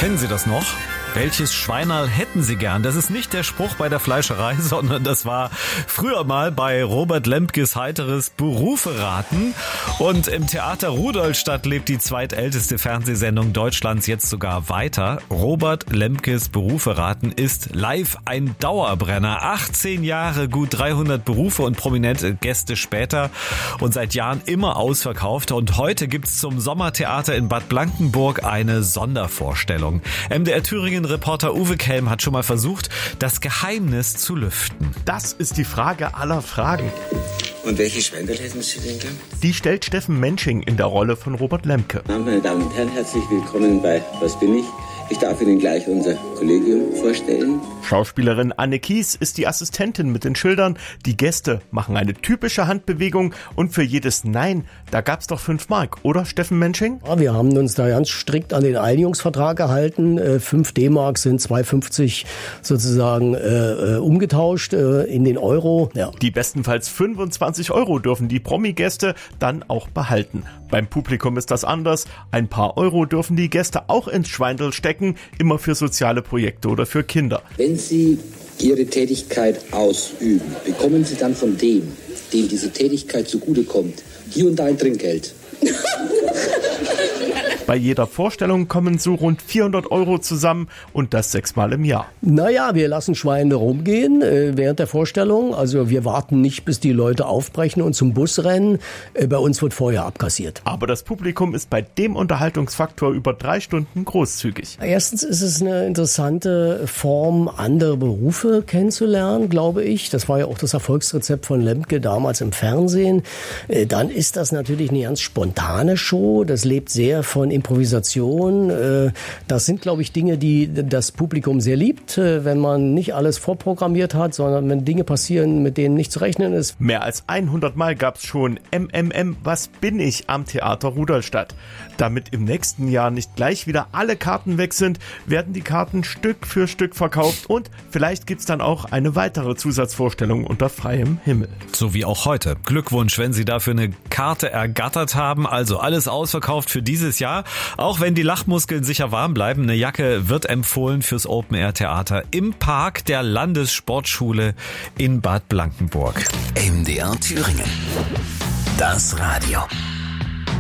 Kennen Sie das noch? Welches Schweinerl hätten Sie gern? Das ist nicht der Spruch bei der Fleischerei, sondern das war früher mal bei Robert Lemkes heiteres Beruferaten. Und im Theater Rudolstadt lebt die zweitälteste Fernsehsendung Deutschlands jetzt sogar weiter. Robert Lemkes Beruferaten ist live ein Dauerbrenner. 18 Jahre, gut 300 Berufe und prominente Gäste später und seit Jahren immer ausverkauft. Und heute gibt's zum Sommertheater in Bad Blankenburg eine Sondervorstellung. MDR Thüringen Reporter Uwe Kelm hat schon mal versucht, das Geheimnis zu lüften. Das ist die Frage aller Fragen. Und welche Schwänderl hätten Sie denn gern? Die stellt Steffen Mensching in der Rolle von Robert Lemke. Meine Damen und Herren, herzlich willkommen bei Was bin ich? Ich darf Ihnen gleich unser Kollegium vorstellen. Schauspielerin Anne Kies ist die Assistentin mit den Schildern. Die Gäste machen eine typische Handbewegung und für jedes Nein, da gab's doch 5 Mark, oder Steffen Mensching? Ja, wir haben uns da ganz strikt an den Einigungsvertrag gehalten. 5 D-Mark sind 2,50 sozusagen umgetauscht in den Euro. Ja. Die bestenfalls 25 Euro dürfen die Promi-Gäste dann auch behalten. Beim Publikum ist das anders. Ein paar Euro dürfen die Gäste auch ins Schweindel stecken, immer für soziale Projekte oder für Kinder. Wenn Sie Ihre Tätigkeit ausüben, bekommen Sie dann von dem diese Tätigkeit zugutekommt, hier und da ein Trinkgeld. Bei jeder Vorstellung kommen so rund 400 Euro zusammen und das 6-mal im Jahr. Naja, wir lassen Schweine rumgehen während der Vorstellung. Also wir warten nicht, bis die Leute aufbrechen und zum Bus rennen. Bei uns wird vorher abkassiert. Aber das Publikum ist bei dem Unterhaltungsfaktor über 3 Stunden großzügig. Erstens ist es eine interessante Form, andere Berufe kennenzulernen, glaube ich. Das war ja auch das Erfolgsrezept von Lemke damals im Fernsehen. Dann ist das natürlich eine ganz spontane Show. Das lebt sehr von Improvisation. Das sind, glaube ich, Dinge, die das Publikum sehr liebt, wenn man nicht alles vorprogrammiert hat, sondern wenn Dinge passieren, mit denen nicht zu rechnen ist. Mehr als 100 Mal gab's schon MMM, was bin ich am Theater Rudolstadt. Damit im nächsten Jahr nicht gleich wieder alle Karten weg sind, werden die Karten Stück für Stück verkauft und vielleicht gibt's dann auch eine weitere Zusatzvorstellung unter freiem Himmel. So wie auch heute. Glückwunsch, wenn Sie dafür eine Karte ergattert haben. Also alles ausverkauft für dieses Jahr. Auch wenn die Lachmuskeln sicher warm bleiben, eine Jacke wird empfohlen fürs Open-Air-Theater im Park der Landessportschule in Bad Blankenburg. MDR Thüringen. Das Radio.